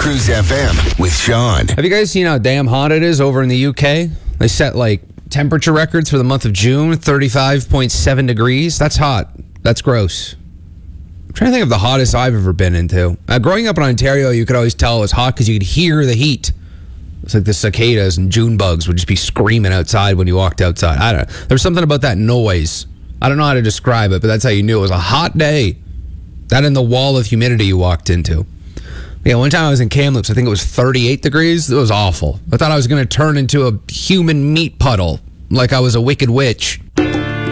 Cruise FM with Sean. Have you guys seen how damn hot it is over in the UK? They set temperature records for the month of June, 35.7 degrees. That's hot. That's gross. I'm trying to think of the hottest I've ever been into. Growing up in Ontario, you could always tell it was hot because you could hear the heat. It's like the cicadas and June bugs would just be screaming outside when you walked outside. I don't know. There's something about that noise. I don't know how to describe it, but that's how you knew it was a hot day. That and the wall of humidity you walked into. Yeah, one time I was in Kamloops, I think it was 38 degrees. It was awful. I thought I was going to turn into a human meat puddle like I was a wicked witch.